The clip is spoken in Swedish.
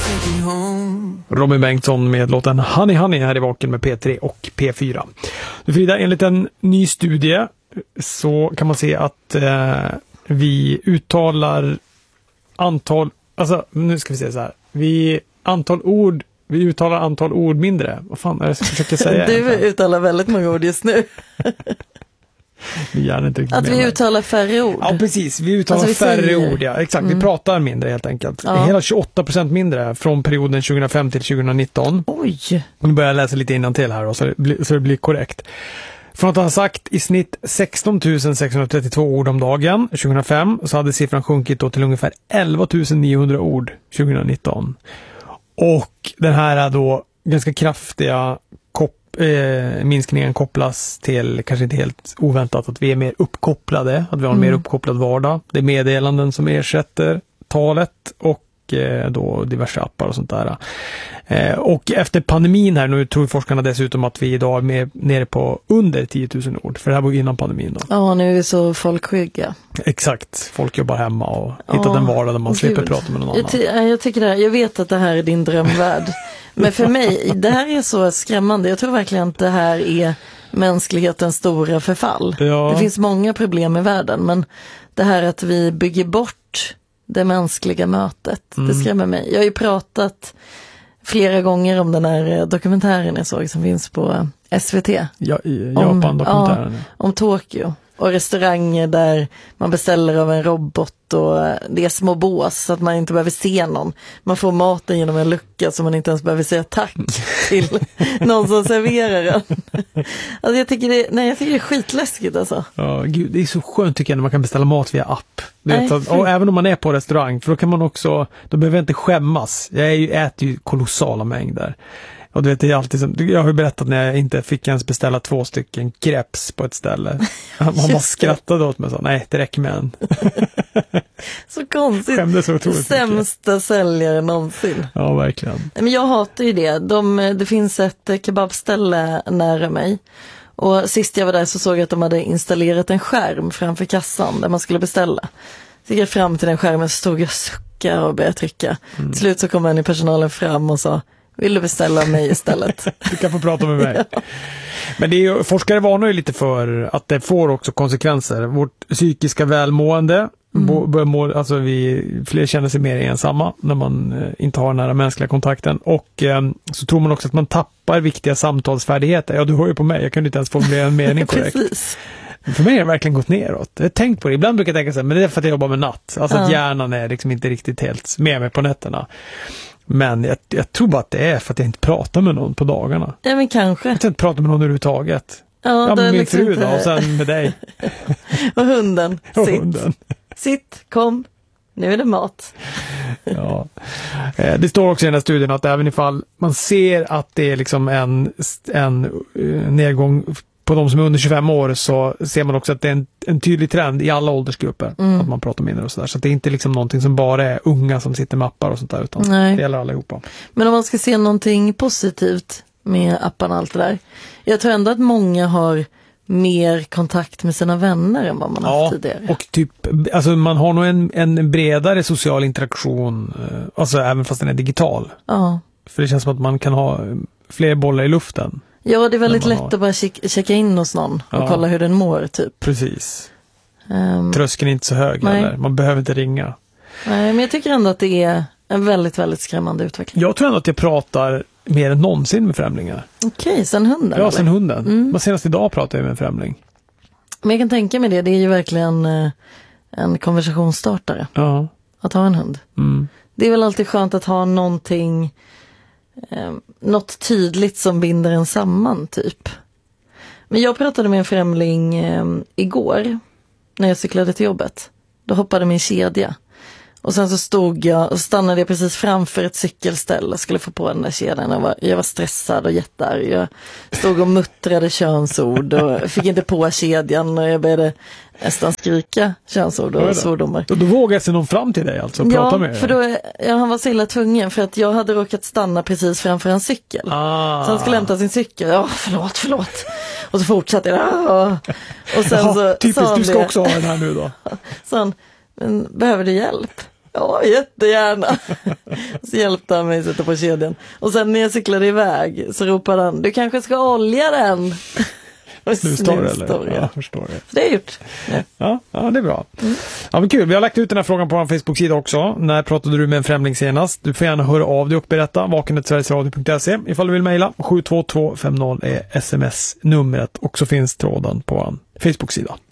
Robin Bengtsson med låten Honey Honey här i Vaken med P3 och P4. Frida, enligt en ny studie så kan man se att vi uttalar nu ska vi se så här. Vi uttalar antal ord mindre. Vad fan är det jag försöker säga? Du uttalar väldigt många ord just nu. Att vi uttalar färre ord. Ja, precis. Vi uttalar färre ord. Ja, exakt. Vi pratar mindre helt enkelt. Ja. Hela 28% mindre från perioden 2005 till 2019. Oj! Nu börjar jag läsa lite innantill här så det blir korrekt. Från att ha sagt i snitt 16 632 ord om dagen 2005 så hade siffran sjunkit då till ungefär 11 900 ord 2019. Och den här då ganska kraftiga minskningen kopplas till, kanske inte helt oväntat, att vi är mer uppkopplade, att vi har en mer uppkopplad vardag. Det är meddelanden som ersätter talet och då diverse appar och sånt där. Och efter pandemin här nu tror forskarna dessutom att vi idag är nere på under 10 000 ord. För det här var innan pandemin då. Ja, nu är vi så folkskygga. Exakt. Folk jobbar hemma och hittar en vardag där man slipper prata med någon annan. Jag tycker jag vet att det här är din drömvärld. Men för mig, det här är så skrämmande. Jag tror verkligen att det här är mänsklighetens stora förfall. Ja. Det finns många problem i världen, men det här att vi bygger bort det mänskliga mötet, det skrämmer mig. Jag har ju pratat flera gånger om den här dokumentären jag såg som finns på SVT. Ja, Japan-dokumentären. Om Tokyo. Och restauranger där man beställer av en robot och det är små bås så att man inte behöver se någon. Man får maten genom en lucka så man inte ens behöver säga tack till någon som serverar den. Alltså jag tycker det är skitläskigt alltså. Ja, gud, det är så skönt tycker jag när man kan beställa mat via app. Och även om man är på restaurang, för då kan man också, då behöver jag inte skämmas. Jag äter ju kolossala mängder. Och du vet, det är alltid som, jag har ju berättat när jag inte fick ens beställa 2 stycken crepes på ett ställe. Man bara skrattade åt mig så, nej, det räcker med en. Så konstigt. Skämdes så otroligt sämsta mycket. Säljare någonsin. Ja, verkligen. Men jag hatar ju det. Det finns ett kebabställe nära mig. Och sist jag var där så såg jag att de hade installerat en skärm framför kassan där man skulle beställa. Så gick jag fram till den skärmen så stod jag och suckade och började trycka. Till slut så kom en i personalen fram och sa: vill du beställa mig istället? Du kan få prata med mig. Ja. Men det är ju, forskare varnar ju lite för att det får också konsekvenser. Vårt psykiska välmående, fler känner sig mer ensamma när man inte har den här mänskliga kontakten. Och så tror man också att man tappar viktiga samtalsfärdigheter. Ja, du hör ju på mig, jag kan inte ens formulera en mening korrekt. Precis. För mig har det verkligen gått neråt. Jag har tänkt på det. Ibland brukar jag tänka så här, men det är för att jag jobbar med natt. Alltså att hjärnan är liksom inte riktigt helt med mig på nätterna. Men jag tror bara att det är för att jag inte pratar med någon på dagarna. Ja, men kanske. Jag inte pratar med någon överhuvudtaget. Ja, med min liksom fru då, och sen med dig. Och hunden. Hunden. Sitt, kom. Nu är det mat. Ja. Det står också i den här studien att även ifall man ser att det är liksom en nedgång på de som är under 25 år, så ser man också att det är en tydlig trend i alla åldersgrupper att man pratar mindre och sådär. Så det är inte liksom någonting som bara är unga som sitter med appar och sånt där, utan det gäller allihopa. Men om man ska se någonting positivt med apparna och allt det där. Jag tror ändå att många har mer kontakt med sina vänner än vad man har haft tidigare. Och typ, alltså man har nog en bredare social interaktion, alltså även fast den är digital. Ja. För det känns som att man kan ha fler bollar i luften. Ja, det är väldigt lätt att bara checka in hos någon och kolla hur den mår, typ. Precis. Tröskeln är inte så hög heller. Man behöver inte ringa. Nej, men jag tycker ändå att det är en väldigt, väldigt skrämmande utveckling. Jag tror ändå att jag pratar mer än någonsin med främlingar. Okej, sen hunden? Ja, sen hunden. Men senast idag pratade jag med en främling. Men jag kan tänka mig det är ju verkligen en konversationsstartare. Ja. Att ha en hund. Det är väl alltid skönt att ha någonting, något tydligt som binder en samman, typ. Men jag pratade med en främling igår när jag cyklade till jobbet. Då hoppade min kedja. Och sen så stannade jag precis framför ett cykelställ och skulle få på den där kedjan. Jag var stressad och jättearg. Jag stod och muttrade könsord och fick inte på kedjan och jag började nästan skrika könsord och svordomar. Då vågade sig någon fram till dig alltså och prata med dig? För han var så illa tvungen för att jag hade råkat stanna precis framför en cykel. Så han skulle hämta sin cykel. Ja, förlåt. Och så fortsatte jag. Och sen så typiskt, du ska också ha den här nu då. Så han, men behöver du hjälp? Ja, jättegärna. Så hjälpte han mig att sätta på kedjan. Och sen när jag cyklade iväg så ropade han, du kanske ska olja den. Snustorr eller? Ja, jag förstår det. Så det är gjort. Ja, det är bra. Ja, men kul. Vi har lagt ut den här frågan på vår Facebook-sida också. När pratade du med en främling senast? Du får gärna höra av dig och berätta. vaken@sverigesradio.se. Ifall du vill mejla, 72250 är sms-numret. Och så finns tråden på vår Facebook-sida.